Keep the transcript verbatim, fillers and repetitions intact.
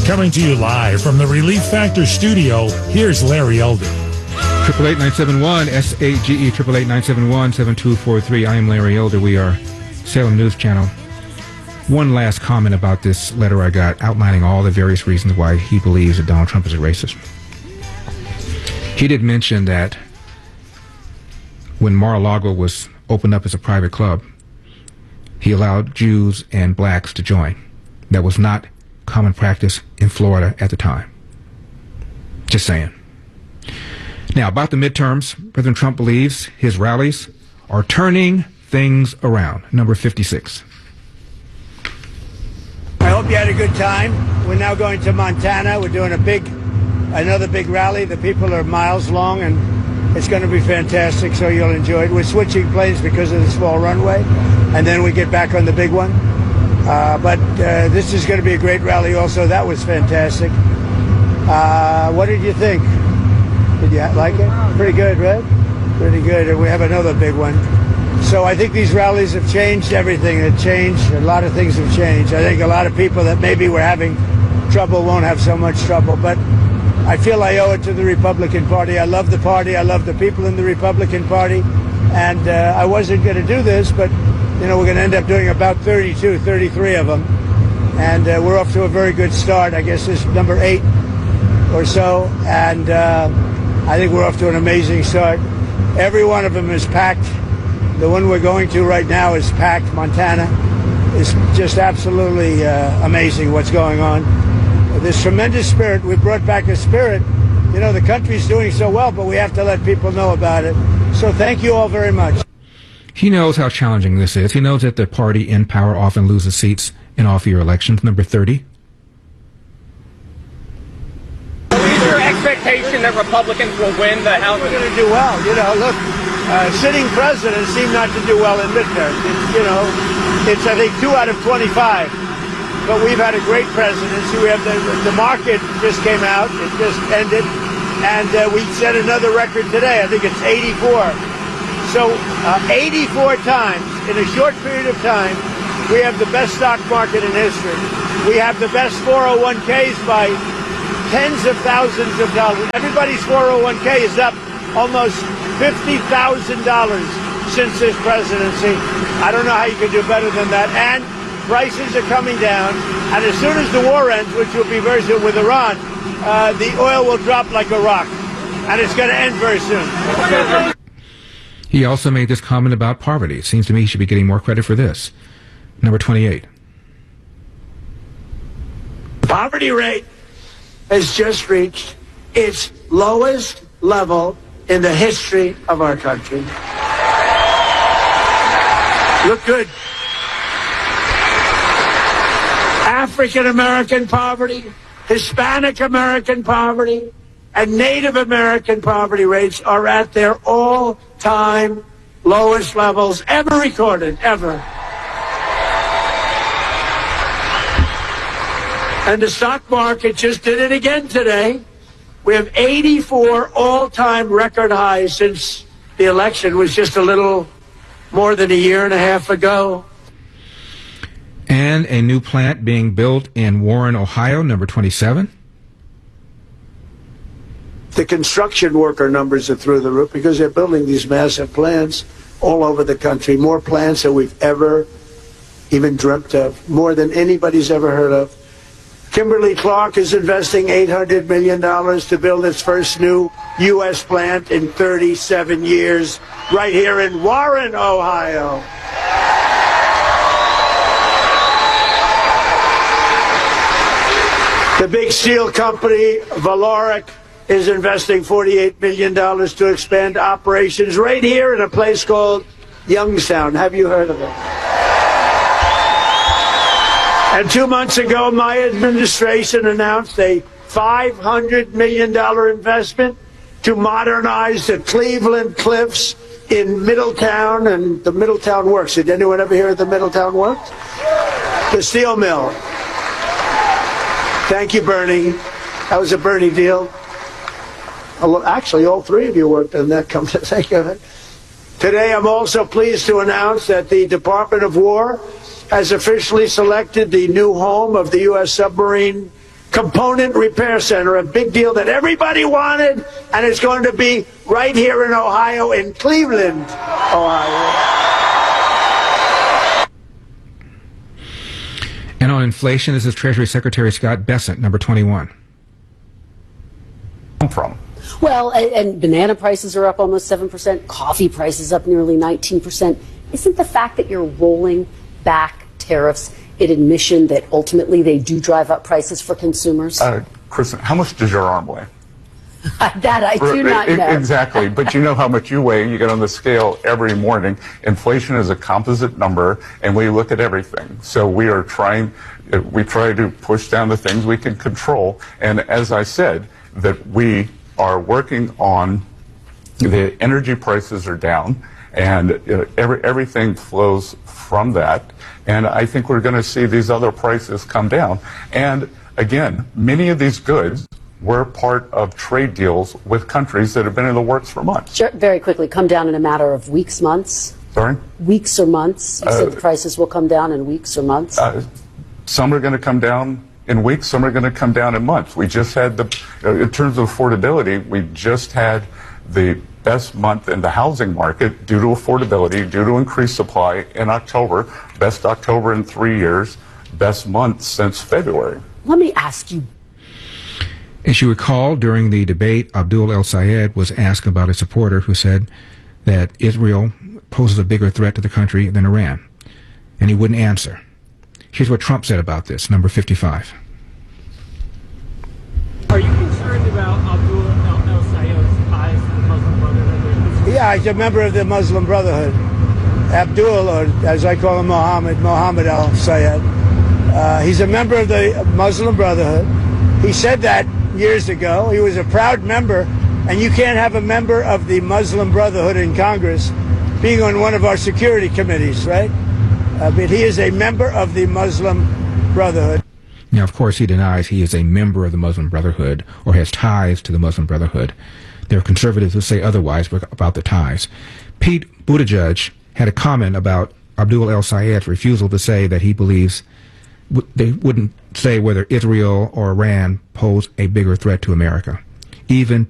Coming to you live from the Relief Factor studio, here's Larry Elder. Triple eight nine seven one S A G E triple eight nine seven one seven two four three. I am Larry Elder. We are Salem News Channel. One last comment about this letter I got, outlining all the various reasons why he believes that Donald Trump is a racist. He did mention that when Mar-a-Lago was opened up as a private club, he allowed Jews and blacks to join. That was not common practice in Florida at the time. Just saying. Now, about the midterms, President Trump believes his rallies are turning things around. Number fifty-six. I hope you had a good time. We're now going to Montana. We're doing a big, another big rally. The people are miles long, and it's going to be fantastic, so you'll enjoy it. We're switching planes because of the small runway, and then we get back on the big one. Uh, but uh, this is going to be a great rally also. That was fantastic. Uh, what did you think? Did you like it? Pretty good, right? Pretty good. And we have another big one. So I think these rallies have changed everything. It changed. A lot of things have changed. I think a lot of people that maybe were having trouble won't have so much trouble. But I feel I owe it to the Republican Party. I love the party. I love the people in the Republican Party. And uh, I wasn't going to do this, but you know, we're going to end up doing about thirty-two, thirty-three of them. And uh, we're off to a very good start. I guess this is number eight or so. And uh, I think we're off to an amazing start. Every one of them is packed. The one we're going to right now is packed. Montana is just absolutely uh, amazing what's going on. This tremendous spirit. We brought back a spirit. You know, the country's doing so well, but we have to let people know about it. So thank you all very much. He knows how challenging this is. He knows that the party in power often loses seats in off-year elections. Number thirty. Is your expectation that Republicans will win the House? We're going to do well. You know, look, uh, sitting presidents seem not to do well in midterms. It's, you know, it's, I think, two out of twenty-five. But we've had a great presidency. We have the, the market just came out. It just ended. And uh, we set another record today. I think it's eighty-four. So uh, eighty-four times in a short period of time, we have the best stock market in history. We have the best four oh one k's by tens of thousands of dollars. Everybody's four oh one k is up almost fifty thousand dollars since this presidency. I don't know how you could do better than that. And prices are coming down. And as soon as the war ends, which will be very soon with Iran, uh, the oil will drop like a rock. And it's going to end very soon. He also made this comment about poverty. It seems to me he should be getting more credit for this. Number twenty-eight. The poverty rate has just reached its lowest level in the history of our country. Look good. African American poverty, Hispanic American poverty, and Native American poverty rates are at their all-time lowest levels ever recorded, ever. And the stock market just did it again today. We have eighty-four all-time record highs since the election was just a little more than a year and a half ago. And a new plant being built in Warren, Ohio, number twenty-seven. The construction worker numbers are through the roof because they're building these massive plants all over the country, more plants than we've ever even dreamt of, more than anybody's ever heard of. Kimberly-Clark is investing eight hundred million dollars to build its first new U S plant in thirty-seven years right here in Warren, Ohio. The big steel company, Vallourec, is investing forty-eight million dollars to expand operations right here in a place called Youngstown. Have you heard of it? And two months ago, my administration announced a five hundred million dollars investment to modernize the Cleveland Cliffs in Middletown and the Middletown Works. Did anyone ever hear of the Middletown Works? The steel mill. Thank you, Bernie. That was a Bernie deal. Actually, all three of you worked on that, come to think of it. Today, I'm also pleased to announce that the Department of War has officially selected the new home of the U S submarine component repair center, a big deal that everybody wanted, and it's going to be right here in Ohio, in Cleveland, Ohio. And on inflation, this is Treasury Secretary Scott Bessent, number twenty-one. From? Well, and, and banana prices are up almost seven percent. Coffee prices up nearly nineteen percent. Isn't the fact that you're rolling back tariffs an admission that ultimately they do drive up prices for consumers? Uh, Kristen, how much does your arm weigh? That I do not know. Exactly, but you know how much you weigh. You get on the scale every morning. Inflation is a composite number, and we look at everything. So we are trying, we try to push down the things we can control. And as I said, that we are working on, the energy prices are down, and uh, every, everything flows from that. And I think we're going to see these other prices come down. And again, many of these goods were part of trade deals with countries that have been in the works for months. Sure, very quickly, come down in a matter of weeks, months? Sorry? Weeks or months? You Uh, said the prices will come down in weeks or months? Uh, some are going to come down in weeks, some are going to come down in months. We just had the, uh, in terms of affordability, we just had the best month in the housing market due to affordability, due to increased supply in October, best October in three years, best month since February. Let me ask you. As you recall, during the debate, Abdul El-Sayed was asked about a supporter who said that Israel poses a bigger threat to the country than Iran, and he wouldn't answer. Here's what Trump said about this, number fifty-five. Are you concerned about Abdul El-Sayed's ties to the Muslim Brotherhood? Yeah, he's a member of the Muslim Brotherhood. Abdul, or as I call him, Mohammed, Mohammed Al-Sayed. Uh, he's a member of the Muslim Brotherhood. He said that years ago. He was a proud member, and you can't have a member of the Muslim Brotherhood in Congress being on one of our security committees, right? Uh, but he is a member of the Muslim Brotherhood. Now, of course, he denies he is a member of the Muslim Brotherhood or has ties to the Muslim Brotherhood. There are conservatives who say otherwise about the ties. Pete Buttigieg had a comment about Abdul El-Sayed's refusal to say that he believes they wouldn't say whether Israel or Iran pose a bigger threat to America. Even